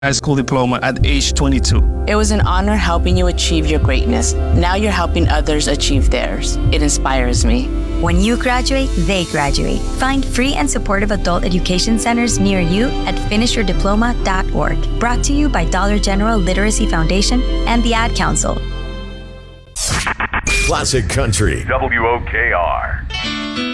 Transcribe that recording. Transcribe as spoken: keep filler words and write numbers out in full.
high school diploma at age twenty-two. It was an honor helping you achieve your greatness. Now you're helping others achieve theirs. It inspires me. When you graduate, they graduate. Find free and supportive adult education centers near you at finish your diploma dot org. Brought to you by Dollar General Literacy Foundation and the Ad Council. Classic Country. W O K R.